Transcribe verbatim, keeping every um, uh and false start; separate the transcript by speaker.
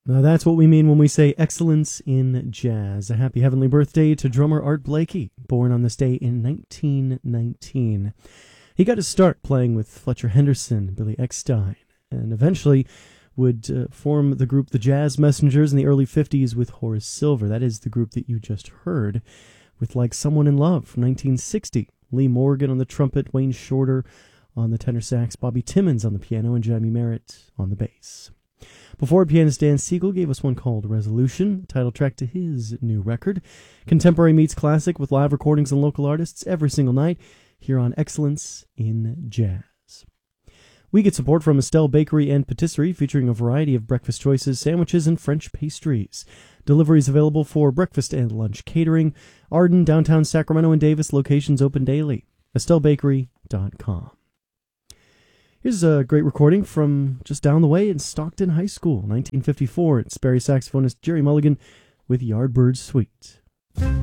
Speaker 1: Now that's what we mean when we say excellence in jazz. A happy heavenly birthday to drummer Art Blakey, born on this day in nineteen nineteen. He got his start playing with Fletcher Henderson, Billy Eckstine, and eventually would uh, form the group The Jazz Messengers in the early fifties with Horace Silver. That is the group that you just heard, with Like Someone in Love from nineteen sixty. Lee Morgan on the trumpet, Wayne Shorter on the tenor sax, Bobby Timmons on the piano, and Jimmy Merritt on the bass. Before, pianist Dan Siegel gave us one called Resolution, the title track to his new record. Contemporary meets classic with live recordings and local artists every single night here on Excellence in Jazz. We get support from Estelle Bakery and Patisserie, featuring a variety of breakfast choices, sandwiches, and French pastries. Deliveries available for breakfast and lunch catering. Arden, downtown Sacramento, and Davis locations open daily. estelle bakery dot com. Here's a great recording from just down the way in Stockton High School, nineteen fifty-four. It's Sperry saxophonist Jerry Mulligan with Yardbird Suite.